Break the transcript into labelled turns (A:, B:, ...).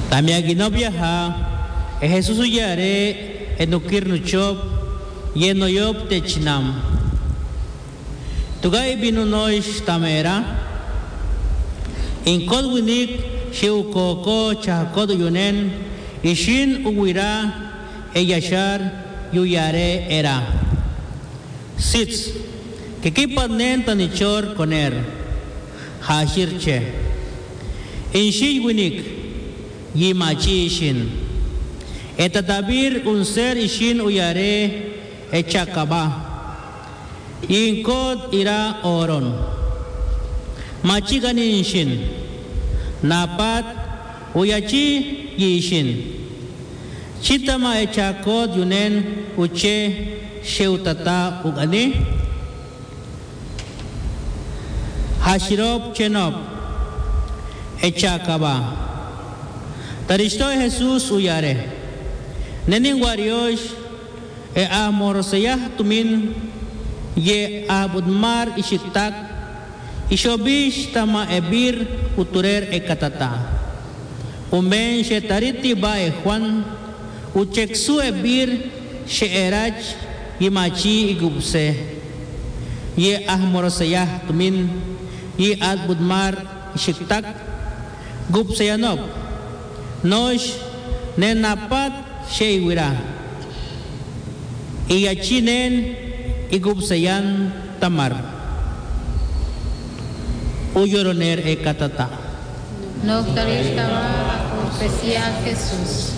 A: También ginobia ha Jesús uyare enukir nuchop yenoyop technam. Tugay binunoish tamera inkod winik shiukoko chakod yunen ishin uwira eyashar yuyare era. Sits kikipad nen tanichor koner hashirche inshi winik yimachi ishin etatabir unser ishin uyare echakaba inkod ira oron machiganin ishin napat uyachi yishin chitama echakod yunen uche sheutata ugani hashirop chenop echakaba taristo Jesús uyare nenin wariosh e amoroseyah tumin ye abudmar ishiktak ishobish tama ebir uturer ekatata umen shetariti ba e Juan ucheksu ebir sheerach yimachi igubse ye ahmoroseyah tumin ye abudmar ishiktak gubseyanop nosh nenapat sheiwira iyachinen igubseyan tamar uyoroner ekatata
B: No estaba profecía Jesús.